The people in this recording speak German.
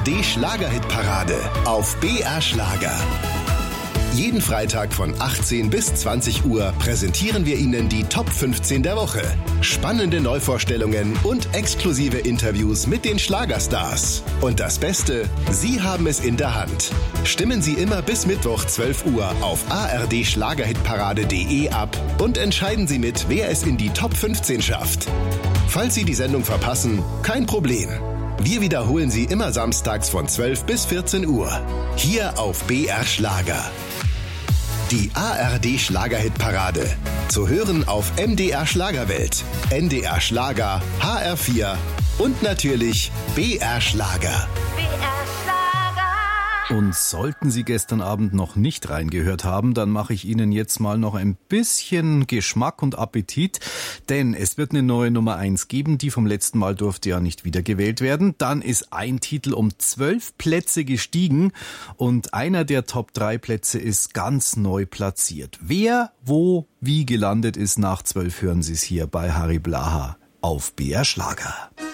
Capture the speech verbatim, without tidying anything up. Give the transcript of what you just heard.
D Schlagerhitparade auf B R Schlager. Jeden Freitag von achtzehn bis zwanzig Uhr präsentieren wir Ihnen die Top fünfzehn der Woche. Spannende Neuvorstellungen und exklusive Interviews mit den Schlagerstars. Und das Beste, Sie haben es in der Hand. Stimmen Sie immer bis Mittwoch zwölf Uhr auf a r d schlagerhitparade punkt de ab und entscheiden Sie mit, wer es in die Top fünfzehn schafft. Falls Sie die Sendung verpassen, kein Problem. Wir wiederholen sie immer samstags von zwölf bis vierzehn Uhr. Hier auf B R Schlager. Die A R D Schlagerhitparade. Zu hören auf M D R Schlagerwelt, N D R Schlager, H R vier und natürlich B R Schlager. B R Schlager. Und sollten Sie gestern Abend noch nicht reingehört haben, dann mache ich Ihnen jetzt mal noch ein bisschen Geschmack und Appetit, denn es wird eine neue Nummer eins geben, die vom letzten Mal durfte ja nicht wiedergewählt werden. Dann ist ein Titel um zwölf Plätze gestiegen und einer der Top drei Plätze ist ganz neu platziert. Wer, wo, wie gelandet ist nach zwölf, hören Sie es hier bei Harry Blaha auf B R Schlager.